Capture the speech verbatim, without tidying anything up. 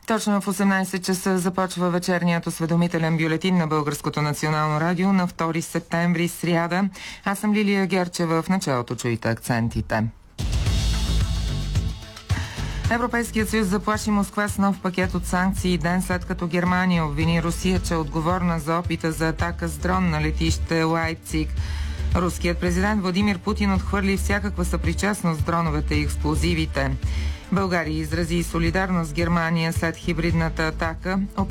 Точно в осемнайсет часа започва вечерният осведомителен бюлетин на Българското национално радио на втори септември, сряда. Аз съм Лилия Герчева. В началото чуйте акцентите. Европейският съюз заплаши Москва с нов пакет от санкции ден след като Германия обвини Русия, че е отговорна за опита за атака с дрон на летище Лайпциг. Руският президент Владимир Путин отхвърли всякаква съпричастност с дроновете и експлозивите. България изрази солидарност с Германия след хибридната атака.